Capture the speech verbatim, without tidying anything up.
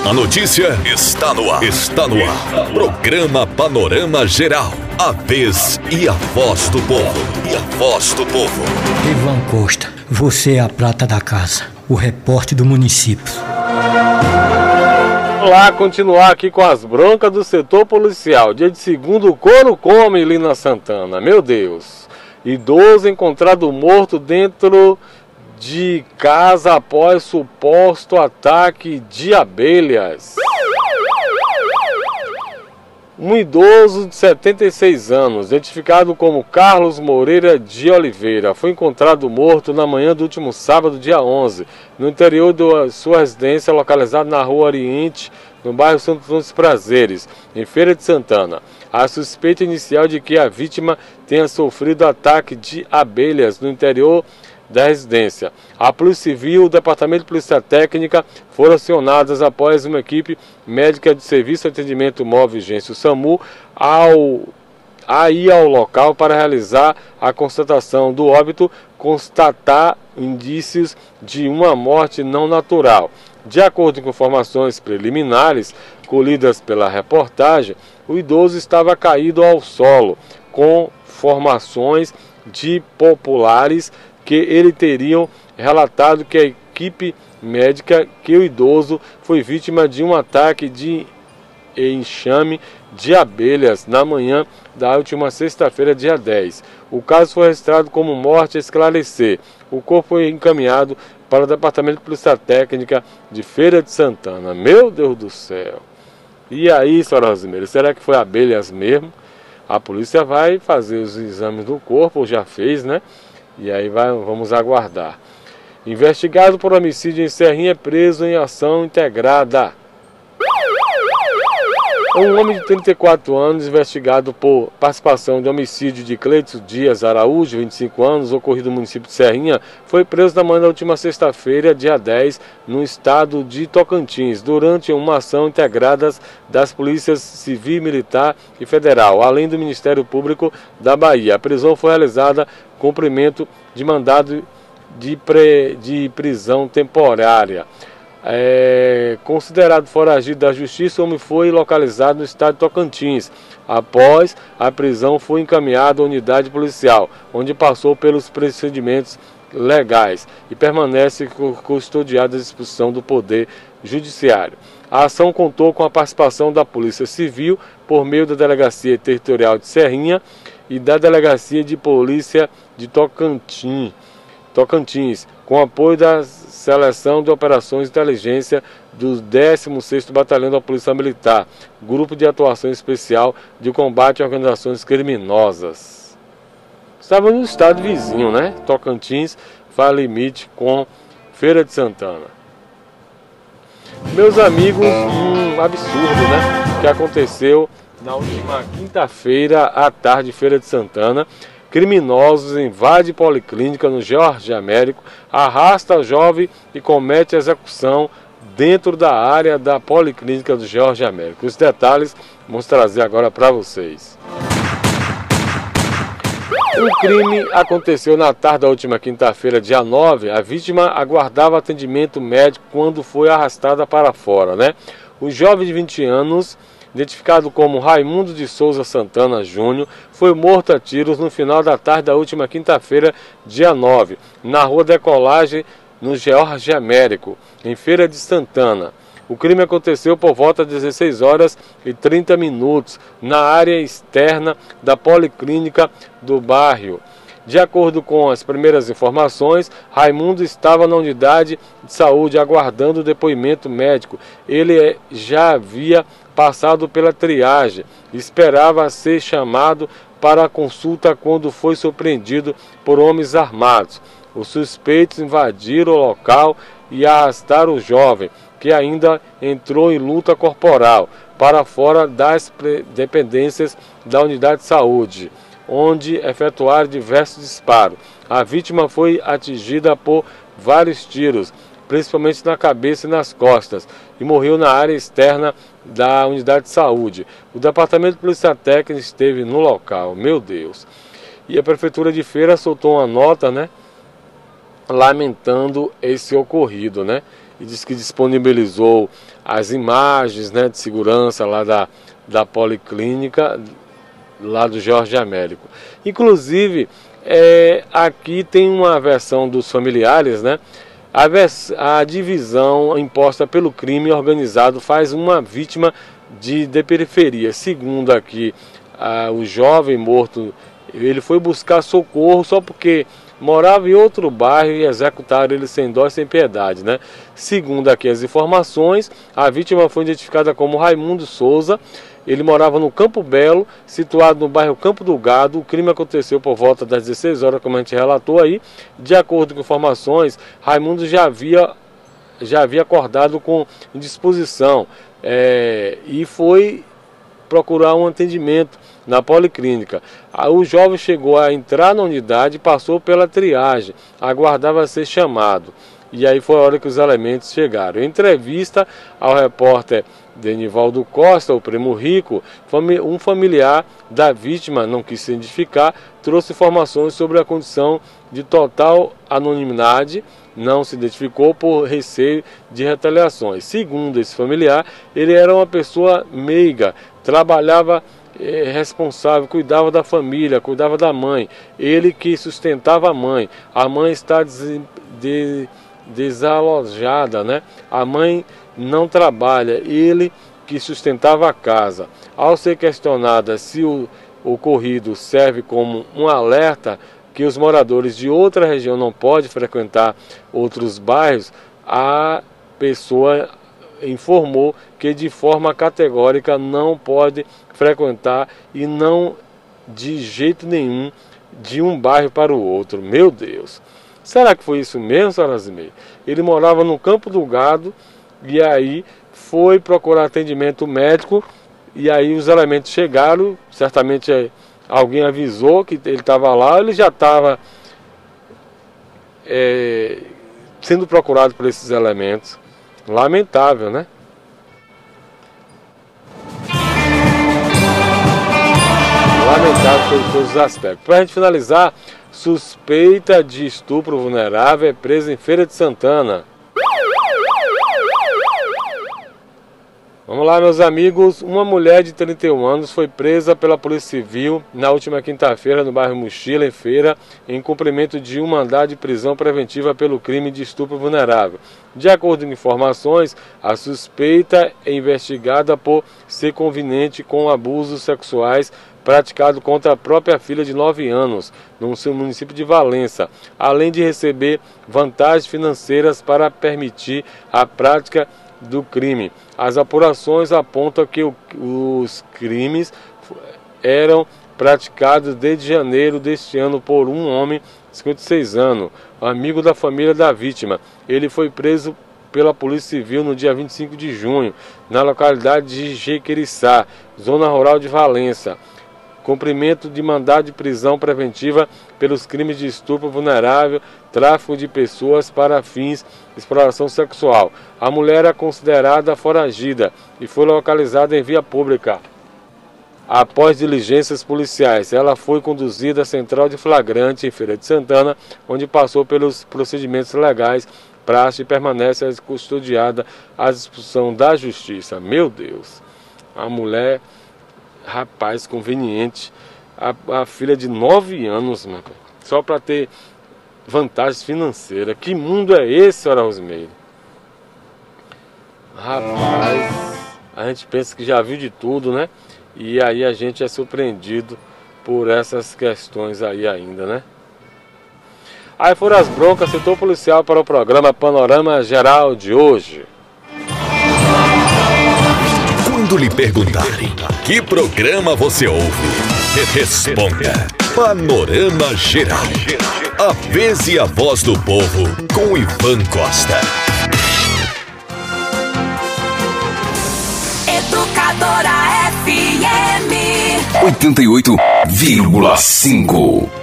A notícia está no ar. Está no ar. Programa Panorama Geral. A vez e a voz do povo. E a voz do povo. Ivan Costa, você é a prata da casa. O repórter do município. Vamos lá continuar aqui com as broncas do setor policial. Dia de segundo, o couro come, Lina Santana. Meu Deus. Idoso encontrado morto dentro de casa após suposto ataque de abelhas. Um idoso de setenta e seis anos, identificado como Carlos Moreira de Oliveira, foi encontrado morto na manhã do último sábado, dia onze, no interior da sua residência localizada na Rua Oriente, no bairro Santo Antônio dos Prazeres, em Feira de Santana. A suspeita inicial de que a vítima tenha sofrido ataque de abelhas no interior da residência. A Polícia Civil e o Departamento de Polícia Técnica foram acionadas após uma equipe médica de Serviço de Atendimento Móvel Urgência, o SAMU, ao, a ir ao local para realizar a constatação do óbito, constatar indícios de uma morte não natural. De acordo com informações preliminares colhidas pela reportagem, o idoso estava caído ao solo, com formações de populares que ele teriam relatado que a equipe médica que o idoso foi vítima de um ataque de enxame de abelhas na manhã da última sexta-feira, dia dez. O caso foi registrado como morte a esclarecer. O corpo foi encaminhado para o Departamento de Polícia Técnica de Feira de Santana. Meu Deus do céu! E aí, senhora Rosimeira, será que foi abelhas mesmo? A polícia vai fazer os exames do corpo, ou já fez, né? E aí vai, vamos aguardar. Investigado por homicídio em Serrinha é preso em ação integrada. Um homem de trinta e quatro anos, investigado por participação de homicídio de Cleiton Dias Araújo, vinte e cinco anos, ocorrido no município de Serrinha, foi preso na manhã da última sexta-feira, dia dez, no estado de Tocantins, durante uma ação integrada das polícias civil, militar e federal, além do Ministério Público da Bahia. A prisão foi realizada com cumprimento de mandado de, pre, de prisão temporária. É, considerado foragido da justiça, o homem foi localizado no estado de Tocantins. Após a prisão, foi encaminhado à unidade policial, onde passou pelos procedimentos legais e permanece custodiado à disposição do Poder Judiciário. A ação contou com a participação da Polícia Civil por meio da Delegacia Territorial de Serrinha e da Delegacia de Polícia de Tocantins, Tocantins com apoio da Seleção de Operações de Inteligência do décimo sexto Batalhão da Polícia Militar, Grupo de Atuação Especial de Combate a Organizações Criminosas. Estava no estado vizinho, né? Tocantins faz limite com Feira de Santana. Meus amigos, um absurdo, né? Que aconteceu na última quinta-feira à tarde, Feira de Santana. Criminosos invadem policlínica no Jorge Américo, arrasta a jovem e comete execução dentro da área da policlínica do Jorge Américo. Os detalhes vamos trazer agora para vocês. Um crime aconteceu na tarde da última quinta-feira, dia nove. A vítima aguardava atendimento médico quando foi arrastada para fora, né? O jovem de vinte anos, identificado como Raimundo de Souza Santana Júnior, foi morto a tiros no final da tarde da última quinta-feira, dia nove, na Rua Decolagem, no Jorge Américo, em Feira de Santana. O crime aconteceu por volta de dezesseis horas e trinta minutos, na área externa da Policlínica do bairro. De acordo com as primeiras informações, Raimundo estava na unidade de saúde aguardando o depoimento médico. Ele já havia passado pela triagem e esperava ser chamado para a consulta quando foi surpreendido por homens armados. Os suspeitos invadiram o local e arrastaram o jovem, que ainda entrou em luta corporal, para fora das dependências da unidade de saúde, onde efetuaram diversos disparos. A vítima foi atingida por vários tiros, principalmente na cabeça e nas costas, e morreu na área externa da unidade de saúde. O Departamento de Polícia Técnica esteve no local, meu Deus. E a Prefeitura de Feira soltou uma nota, né, lamentando esse ocorrido, né? e disse que disponibilizou as imagens, né, de segurança lá da, da Policlínica, lá do Jorge Américo. Inclusive, é, aqui tem uma versão dos familiares, né? A, vers a divisão imposta pelo crime organizado faz uma vítima de, de periferia. Segundo aqui, a, o jovem morto, ele foi buscar socorro só porque morava em outro bairro e executaram ele sem dó e sem piedade, né? Segundo aqui as informações, a vítima foi identificada como Raimundo Souza. Ele morava no Campo Belo, situado no bairro Campo do Gado. O crime aconteceu por volta das dezesseis horas, como a gente relatou aí. De acordo com informações, Raimundo já havia, já havia acordado com indisposição é, e foi procurar um atendimento na Policlínica. O jovem chegou a entrar na unidade, passou pela triagem, aguardava ser chamado. E aí foi a hora que os elementos chegaram. Em entrevista ao repórter Denivaldo Costa, o primo rico, um familiar da vítima, não quis se identificar, trouxe informações sobre a condição de total anonimidade, não se identificou por receio de retaliações. Segundo esse familiar, ele era uma pessoa meiga, trabalhava eh, responsável, cuidava da família, cuidava da mãe, ele que sustentava a mãe. A mãe está des, de, desalojada, né? A mãe não trabalha, ele que sustentava a casa. Ao ser questionada se o ocorrido serve como um alerta que os moradores de outra região não podem frequentar outros bairros, a pessoa informou que de forma categórica não pode frequentar e não de jeito nenhum de um bairro para o outro. Meu Deus! Será que foi isso mesmo, senhoras e meias? Ele morava no Campo do Gado e aí foi procurar atendimento médico e aí os elementos chegaram, certamente alguém avisou que ele estava lá, ele já estava é, sendo procurado por esses elementos. Lamentável, né? Lamentável por todos os aspectos. Para a gente finalizar, suspeita de estupro vulnerável é presa em Feira de Santana. Vamos lá, meus amigos. Uma mulher de trinta e um anos foi presa pela Polícia Civil na última quinta-feira no bairro Mochila, em Feira, em cumprimento de um mandado de prisão preventiva pelo crime de estupro vulnerável. De acordo com informações, a suspeita é investigada por ser conivente com abusos sexuais praticado contra a própria filha de nove anos, no seu município de Valença, além de receber vantagens financeiras para permitir a prática do crime. As apurações apontam que o, os crimes eram praticados desde janeiro deste ano por um homem de cinquenta e seis anos, amigo da família da vítima. Ele foi preso pela Polícia Civil no dia vinte e cinco de junho, na localidade de Jequeriçá, zona rural de Valença. Cumprimento de mandado de prisão preventiva pelos crimes de estupro vulnerável, tráfico de pessoas para fins de exploração sexual. A mulher é considerada foragida e foi localizada em via pública. Após diligências policiais, ela foi conduzida à central de flagrante em Feira de Santana, onde passou pelos procedimentos legais, praxe e permanece custodiada à disposição da justiça. Meu Deus, a mulher... Rapaz, conveniente, a, a filha de nove anos, mano, só para ter vantagens financeiras. Que mundo é esse, senhora Rosimeire? Rapaz, a gente pensa que já viu de tudo, né? E aí a gente é surpreendido por essas questões aí ainda, né? Aí foram as broncas, setor policial para o programa Panorama Geral de hoje. Quando lhe perguntarem que programa você ouve, responda Panorama Geral. A vez e a voz do povo com Ivan Costa. Educadora F M oitenta e oito vírgula cinco.